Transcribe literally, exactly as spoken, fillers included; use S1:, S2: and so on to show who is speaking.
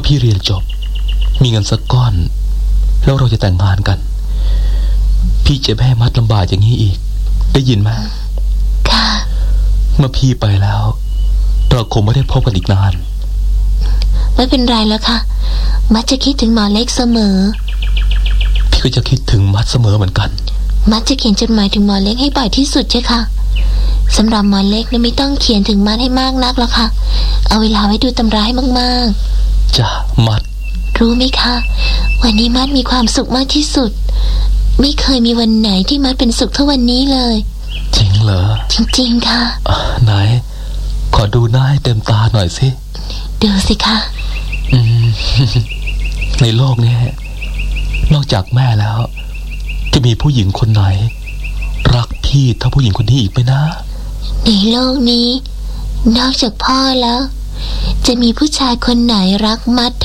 S1: พี่เรียนจบมีเงินสักก้อนแล้วเราจะแต่งงานกันพี่จะไม่ให้มัดลำบากอย่างนี้อีกได้ยินไหม
S2: ค่ะ
S1: เมื่อพี่ไปแล้วเราคงไม่ได้พบกันอีกนาน
S2: ไม่เป็นไรแล้วค่ะมัดจะคิดถึงหมอเล็กเสมอ
S1: พี่ก็จะคิดถึงมัดเสมอเหมือนกัน
S2: มัดจะเขียนจดหมายถึงหมอเล็กให้บ่อยที่สุดใช่ค่ะสำหรับหมอเล็กเนี่ยไม่ต้องเขียนถึงมัดให้มากนักหรอกค่ะเอาเวลาไว้ดูตำราให้มาก
S1: ๆจ้ะมัด
S2: รู้ไหมคะวันนี้มัดมีความสุขมากที่สุดไม่เคยมีวันไหนที่มัดเป็นสุขเท่าวันนี้เลย
S1: จริงเหรอ
S2: จริงๆค่ะ
S1: ไหนขอดูหน้าให้เต็มตาหน่อยสิ
S2: ดูสิคะ
S1: อืม ในโลกนี้นอกจากแม่แล้วจะมีผู้หญิงคนไหนรักพี่เท่าผู้หญิงคนนี้อีกไหมนะ
S2: ในโลกนี้นอกจากพ่อแล้วจะมีผู้ชายคนไหนรักมัด